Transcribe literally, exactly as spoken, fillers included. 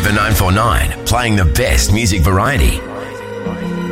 Super nine four nine, playing the best music variety.